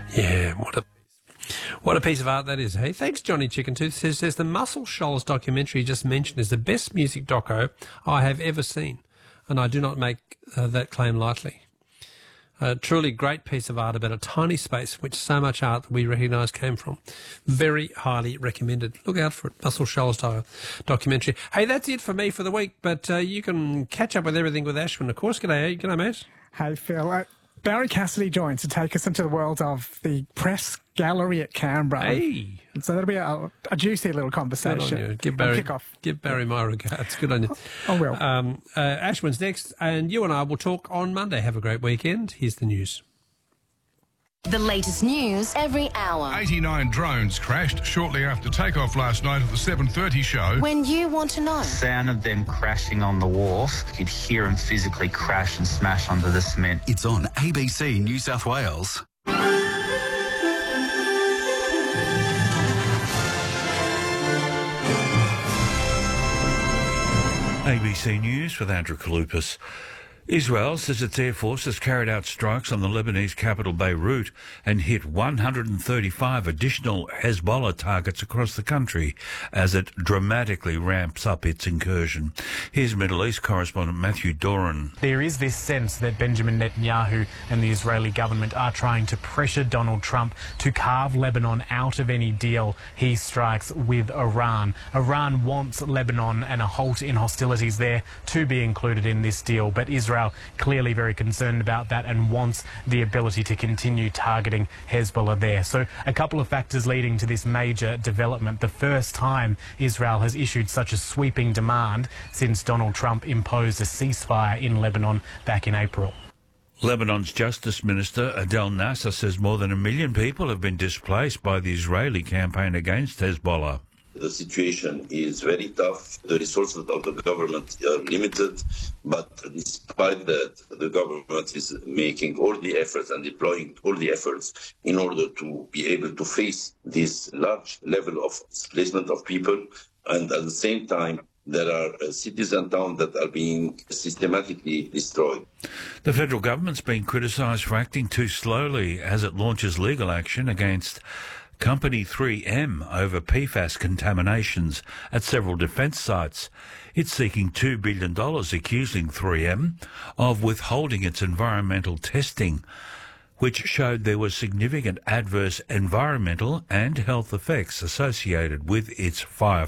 Yeah, what a piece of art that is, hey? Thanks, Johnny Chicken Tooth. Says the Muscle Shoals documentary you just mentioned is the best music doco I have ever seen, and I do not make that claim lightly. A truly great piece of art about a tiny space in which so much art that we recognise came from. Very highly recommended. Look out for it, Muscle Shoals documentary. Hey, that's it for me for the week, but you can catch up with everything with Ashwin, of course. G'day, mate. Hey, Phil. Barry Cassidy joins to take us into the world of the Press Gallery at Canberra. Hey. So that'll be a juicy little conversation. Give Barry my regards. Good on you. I will. Ashwin's next, and you and I will talk on Monday. Have a great weekend. Here's the news. The latest news every hour. 89 drones crashed shortly after takeoff last night at the 7:30 show. When you want to know. Sound of them crashing on the wharf. You'd hear them physically crash and smash onto the cement. It's on ABC New South Wales. ABC News with Andrew Kalupas. Israel says its air force has carried out strikes on the Lebanese capital Beirut and hit 135 additional Hezbollah targets across the country as it dramatically ramps up its incursion. Here's Middle East correspondent Matthew Doran. There is this sense that Benjamin Netanyahu and the Israeli government are trying to pressure Donald Trump to carve Lebanon out of any deal he strikes with Iran. Iran wants Lebanon and a halt in hostilities there to be included in this deal, but Israel clearly very concerned about that and wants the ability to continue targeting Hezbollah there. So a couple of factors leading to this major development. The first time Israel has issued such a sweeping demand since Donald Trump imposed a ceasefire in Lebanon back in April. Lebanon's Justice Minister Adel Nasser says more than 1 million people have been displaced by the Israeli campaign against Hezbollah. The situation is very tough. The resources of the government are limited, but despite that, the government is making all the efforts and deploying all the efforts in order to be able to face this large level of displacement of people. And at the same time, there are cities and towns that are being systematically destroyed. The federal government's been criticised for acting too slowly as it launches legal action against Company 3M over PFAS contaminations at several defence sites. It's seeking $2 billion, accusing 3M of withholding its environmental testing, which showed there were significant adverse environmental and health effects associated with its fire